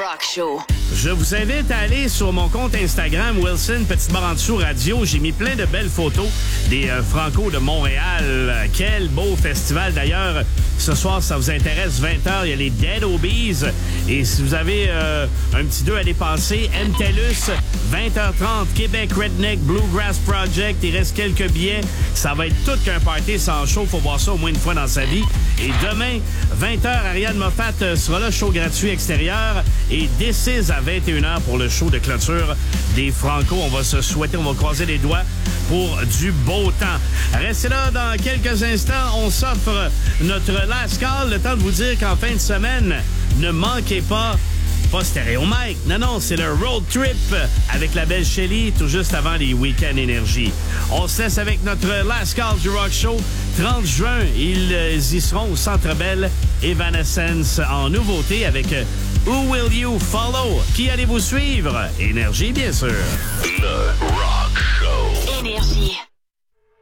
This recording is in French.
Rock Show. Je vous invite à aller sur mon compte Instagram, Wilson, petite barre en dessous radio. J'ai mis plein de belles photos des Franco de Montréal. Quel beau festival. D'ailleurs, ce soir, ça vous intéresse, 20h, il y a les Dead Obies. Et si vous avez un petit 2 à dépenser, MTELUS, 20h30, Québec Redneck Bluegrass Project. Il reste quelques billets. Ça va être tout qu'un party sans show. Faut voir ça au moins une fois dans sa vie. Et demain, 20h, Ariane Moffat sera là, show gratuit extérieur. Et This à 21h pour le show de clôture des Franco. On va se souhaiter, on va croiser les doigts pour du beau temps. Restez là dans quelques instants. On s'offre notre last call. Le temps de vous dire qu'en fin de semaine, ne manquez pas Stéréo Mike. Non, c'est le road trip avec la belle Shelly tout juste avant les week-ends énergie. On se laisse avec notre last call du Rock Show. 30 juin, ils y seront au Centre Bell. Evanescence en nouveauté avec Who Will You Follow? Qui allez-vous suivre? Énergie, bien sûr. Le Rock